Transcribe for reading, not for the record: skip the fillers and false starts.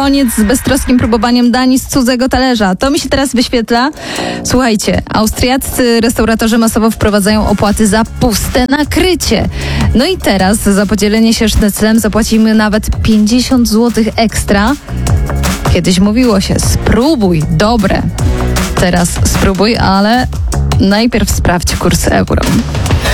koniec z beztroskim próbowaniem dani z cudzego talerza. To mi się teraz wyświetla. Słuchajcie, austriaccy restauratorzy masowo wprowadzają opłaty za puste nakrycie. No i teraz za podzielenie się sznyclem zapłacimy nawet 50 zł ekstra. Kiedyś mówiło się, spróbuj, dobre. Teraz spróbuj, ale najpierw sprawdź kurs euro.